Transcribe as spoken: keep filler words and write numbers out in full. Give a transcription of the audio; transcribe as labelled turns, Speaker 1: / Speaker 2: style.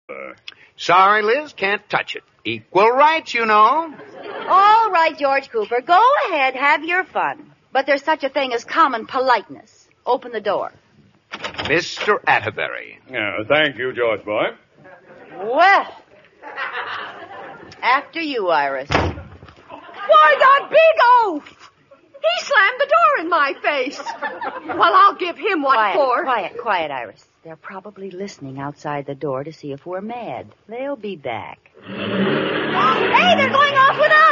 Speaker 1: Uh,
Speaker 2: Sorry, Liz, can't touch it. Equal rights, you know.
Speaker 3: All right, George Cooper, go ahead, have your fun. But there's such a thing as common politeness. Open the door.
Speaker 2: Mister Atterbury.
Speaker 1: yeah, thank you, George boy.
Speaker 3: Well, after you, Iris.
Speaker 4: Why, that big oaf! He slammed the door in my face. Well, I'll give him what
Speaker 3: Quiet,
Speaker 4: for.
Speaker 3: quiet, quiet, Iris. They're probably listening outside the door to see if we're mad. They'll be back. Hey, they're going off without